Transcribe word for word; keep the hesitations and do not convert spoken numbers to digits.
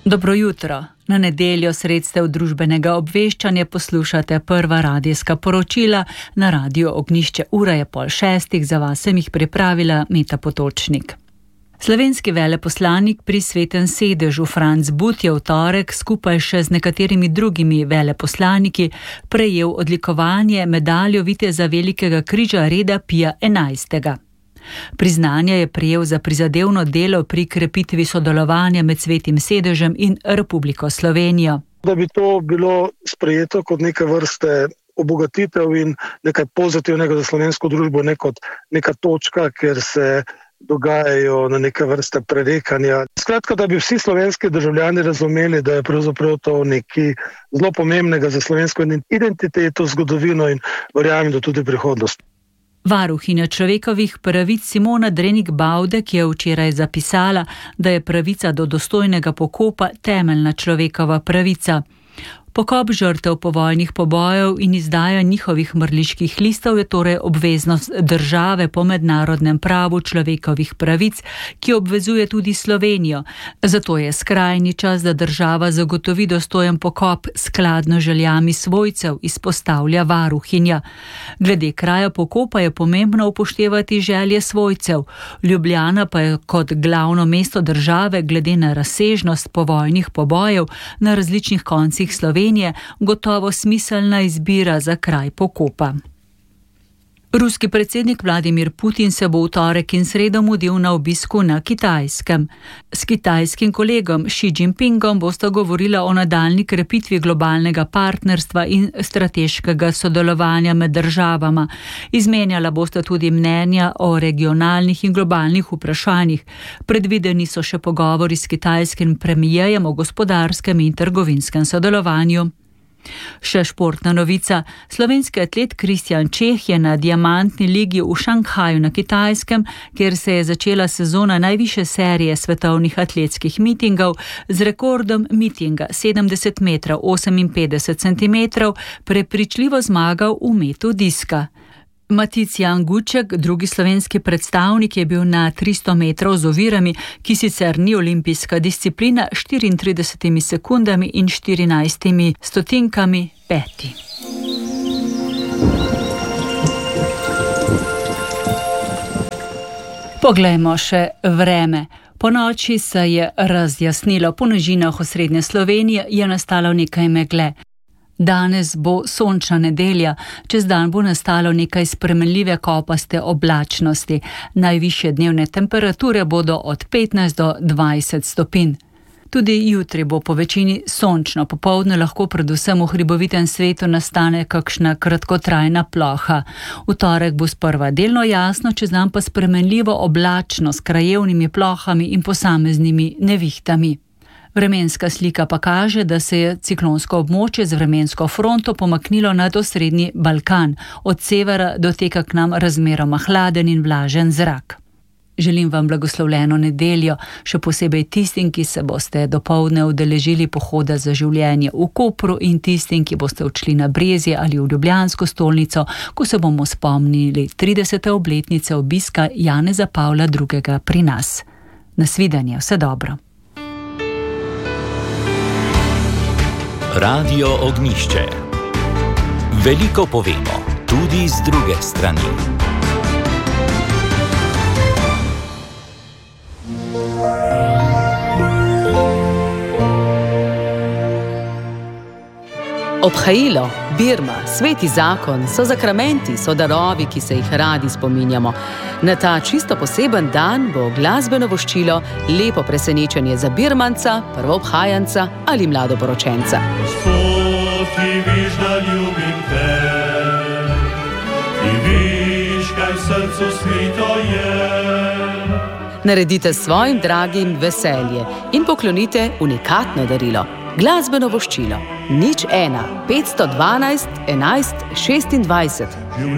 Dobro jutro. Na nedeljo sredstev družbenega obveščanja poslušate prva radijska poročila na Radiu Ognjišče. Ura je pol šestih, za vas sem jih pripravila Meta Potočnik. Slovenski veleposlanik pri Svetem sedežu Franc But je v torek skupaj še z nekaterimi drugimi veleposlaniki prejel odlikovanje medaljo viteza Velikega križa reda Pija enajstega. Priznanje je prejel za prizadevno delo pri krepitvi sodelovanja med Svetim sedežem in Republiko Slovenijo. Da bi to bilo sprejeto kot neke vrste obogatitev in nekaj pozitivnega za slovensko družbo, ne kot neka točka, kjer se dogajajo na neke vrste prerekanja. Skratka, da bi vsi slovenski državljani razumeli, da je pravzaprav to nekaj zelo pomembnega za slovensko identiteto, zgodovino in verjamem, da tudi prihodnost. Varuhinja človekovih pravic Simona Drenik Bavdek je včeraj zapisala, da je pravica do dostojnega pokopa temeljna človekova pravica. Pokop žrtev povojnih pobojev in izdaja njihovih mrliških listov je torej obveznost države po mednarodnem pravu človekovih pravic, ki obvezuje tudi Slovenijo. Zato je skrajni čas, da država zagotovi dostojen pokop skladno željami svojcev, izpostavlja varuhinja. Glede kraja pokopa je pomembno upoštevati želje svojcev. Ljubljana pa je kot glavno mesto države glede na razsežnost povojnih pobojev na različnih koncih Slovenije gotovo smiselna izbira za kraj pokopa. Ruski predsednik Vladimir Putin se bo v torek in sredo mudil na obisku na Kitajskem. S kitajskim kolegom Xi Jinpingom bosta govorila o nadaljnji krepitvi globalnega partnerstva in strateškega sodelovanja med državama. Izmenjala bosta tudi mnenja o regionalnih in globalnih vprašanjih. Predvideni so še pogovori s kitajskim premijejem o gospodarskem in trgovinskem sodelovanju. Še športna novica. Slovenski atlet Kristjan Čeh je na diamantni ligi v Šanghaju na Kitajskem, kjer se je začela sezona najvišje serije svetovnih atletskih mitingov, z rekordom mitinga sedemdeset metrov oseminpetdeset centimetrov prepričljivo zmagal v metu diska. Matic Jan Guček, drugi slovenski predstavnik, je bil na tristo metrov z ovirami, ki sicer ni olimpijska disciplina, štiriintridesetimi sekundami in štirinajstimi stotinkami peti. Poglejmo še vreme. Po noči se je razjasnilo, po nižinah osrednje Slovenije je nastalo nekaj megle. Danes bo sončna nedelja, čez dan bo nastalo nekaj spremenljive kopaste oblačnosti. Najvišje dnevne temperature bodo od petnajst do dvajset stopinj. Tudi jutri bo po večini sončno, popoldne lahko predvsem v hribovitem svetu nastane kakšna kratkotrajna ploha. V torek bo sprva delno jasno, čez dan pa spremenljivo oblačno s krajevnimi plohami in posameznimi nevihtami. Vremenska slika pa kaže, da se je ciklonsko območje z vremensko fronto pomaknilo nad osrednji Balkan. Od severa doteka k nam razmeroma hladen in vlažen zrak. Želim vam blagoslovljeno nedeljo, še posebej tistim, ki se boste dopoldne udeležili pohoda za življenje v Kopru in tistim, ki boste odšli na Brezje ali v Ljubljansko stolnico, ko se bomo spomnili tridesete obletnice obiska Janeza Pavla drugega pri nas. Nasvidenje, vse dobro. Radio Ognjišče. Veliko povemo, tudi z druge strani. Obhajilo, birma, sveti zakon so zakramenti, so darovi, ki se jih radi spominjamo. Na ta čisto poseben dan bo glasbeno voščilo lepo presenečenje za birmanca, prvoobhajanca ali mladoporočenca. Gospod, ti viš, da ljubim te, ti viš, kaj v srcu skrito je. Naredite svojim dragim veselje in poklonite unikatno darilo. Glasbeno voščilo. Nič ena, petsto dvanajst, enajst, šestindvajset.